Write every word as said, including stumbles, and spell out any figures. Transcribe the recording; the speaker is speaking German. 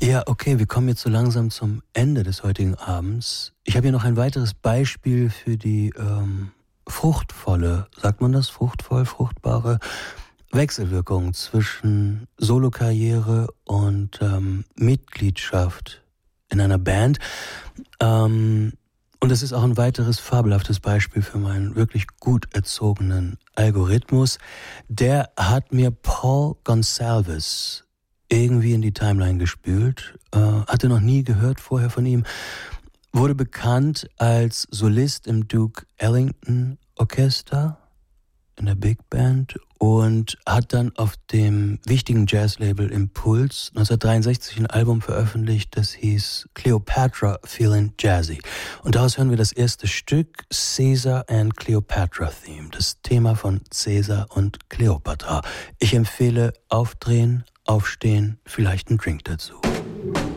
Ja, okay, wir kommen jetzt so langsam zum Ende des heutigen Abends. Ich habe hier noch ein weiteres Beispiel für die ähm, fruchtvolle, sagt man das, fruchtvoll, fruchtbare Wechselwirkung zwischen Solokarriere und ähm, Mitgliedschaft in einer Band. Ähm, und es ist auch ein weiteres fabelhaftes Beispiel für meinen wirklich gut erzogenen Algorithmus. Der hat mir Paul Gonsalves irgendwie in die Timeline gespült, äh, hatte noch nie gehört vorher von ihm, wurde bekannt als Solist im Duke Ellington Orchester in der Big Band und hat dann auf dem wichtigen Jazzlabel Impulse neunzehnhundertdreiundsechzig ein Album veröffentlicht, das hieß Cleopatra Feelin' Jazzy. Und daraus hören wir das erste Stück, Caesar and Cleopatra Theme, das Thema von Caesar und Cleopatra. Ich empfehle aufdrehen, aufstehen, vielleicht einen Drink dazu.